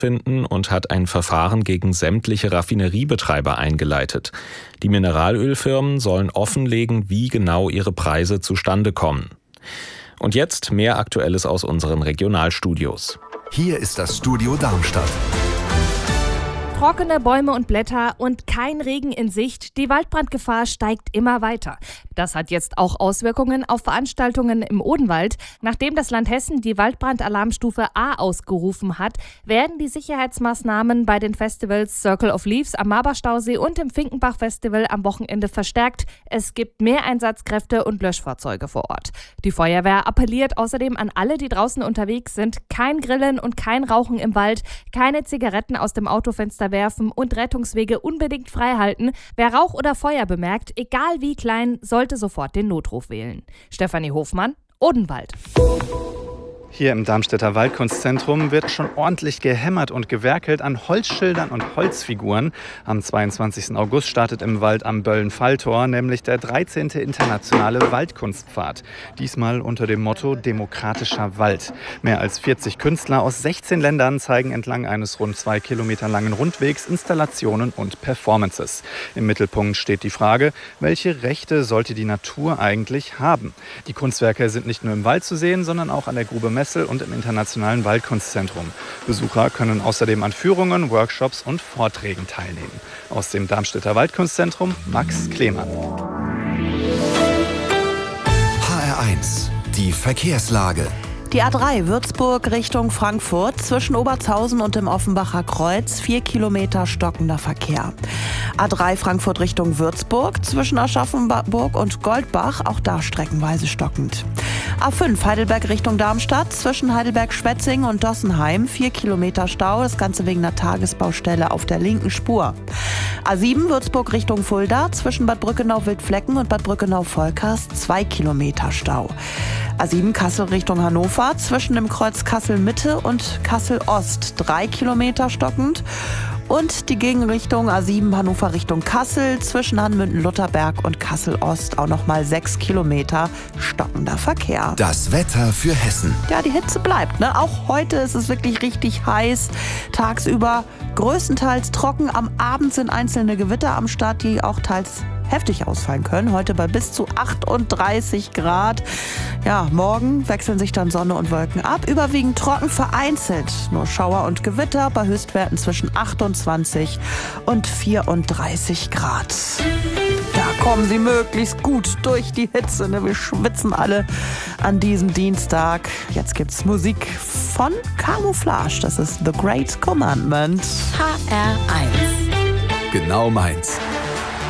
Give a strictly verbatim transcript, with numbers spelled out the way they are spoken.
finden und hat ein Verfahren gegen sämtliche Raffineriebetreiber eingeleitet. Die Mineralölfirmen sollen offenlegen, wie genau ihre Preise zustande kommen. Und jetzt mehr Aktuelles aus unseren Regionalstudios. Hier ist das Studio Darmstadt. Trockene Bäume und Blätter und kein Regen in Sicht. Die Waldbrandgefahr steigt immer weiter. Das hat jetzt auch Auswirkungen auf Veranstaltungen im Odenwald. Nachdem das Land Hessen die Waldbrandalarmstufe A ausgerufen hat, werden die Sicherheitsmaßnahmen bei den Festivals Circle of Leaves am Maberstausee und im Finkenbach-Festival am Wochenende verstärkt. Es gibt mehr Einsatzkräfte und Löschfahrzeuge vor Ort. Die Feuerwehr appelliert außerdem an alle, die draußen unterwegs sind, kein Grillen und kein Rauchen im Wald, keine Zigaretten aus dem Autofenster werfen und Rettungswege unbedingt frei halten. Wer Rauch oder Feuer bemerkt, egal wie klein, sollte sofort den Notruf wählen. Stefanie Hofmann, Odenwald. Hier im Darmstädter Waldkunstzentrum wird schon ordentlich gehämmert und gewerkelt an Holzschildern und Holzfiguren. Am zweiundzwanzigsten August startet im Wald am Böllen-Falltor nämlich der dreizehnte internationale Waldkunstpfad. Diesmal unter dem Motto Demokratischer Wald. Mehr als vierzig Künstler aus sechzehn Ländern zeigen entlang eines rund zwei Kilometer langen Rundwegs Installationen und Performances. Im Mittelpunkt steht die Frage, welche Rechte sollte die Natur eigentlich haben? Die Kunstwerke sind nicht nur im Wald zu sehen, sondern auch an der Grube Messel und im Internationalen Waldkunstzentrum. Besucher können außerdem an Führungen, Workshops und Vorträgen teilnehmen. Aus dem Darmstädter Waldkunstzentrum Max Klemann. H R eins, die Verkehrslage. Die A drei Würzburg Richtung Frankfurt zwischen Obertshausen und dem Offenbacher Kreuz, vier Kilometer stockender Verkehr. A drei Frankfurt Richtung Würzburg zwischen Aschaffenburg und Goldbach, auch da streckenweise stockend. A fünf Heidelberg Richtung Darmstadt zwischen Heidelberg-Schwetzingen und Dossenheim, vier Kilometer Stau, das Ganze wegen einer Tagesbaustelle auf der linken Spur. A sieben Würzburg Richtung Fulda zwischen Bad Brückenau-Wildflecken und Bad Brückenau-Volkers, zwei Kilometer Stau. A sieben Kassel Richtung Hannover zwischen dem Kreuz Kassel-Mitte und Kassel-Ost, drei Kilometer stockend. Und die Gegenrichtung A sieben Hannover Richtung Kassel zwischen Hanmünden-Lutherberg und Kassel-Ost auch nochmal sechs Kilometer stockender Verkehr. Das Wetter für Hessen. Ja, die Hitze bleibt, ne? Auch heute ist es wirklich richtig heiß. Tagsüber größtenteils trocken. Am Abend sind einzelne Gewitter am Start, die auch teils heftig ausfallen können. Heute bei bis zu achtunddreißig Grad. Ja, morgen wechseln sich dann Sonne und Wolken ab. Überwiegend trocken, vereinzelt nur Schauer und Gewitter bei Höchstwerten zwischen achtundzwanzig und vierunddreißig Grad. Da kommen Sie möglichst gut durch die Hitze. Ne? Wir schwitzen alle an diesem Dienstag. Jetzt gibt's Musik von Camouflage. Das ist The Great Commandment. H R eins. Genau meins.